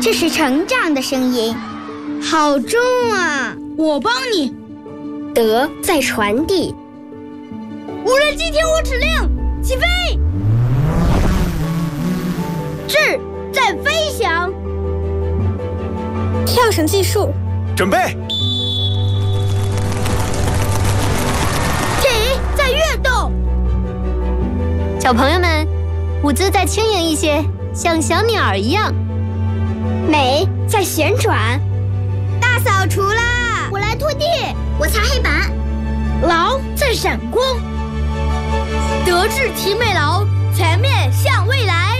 这是成长的声音，好重啊！ 我帮你。 德在传递。 无人机听我指令，起飞！智在飞翔。 跳绳计数。 准备。 体在跃动。 小朋友们，舞姿再轻盈一些，像小鸟一样。 美在旋转。 大扫除啦！ 我来拖地， 我擦黑板。 劳在闪光。德智体美劳，全面向未来。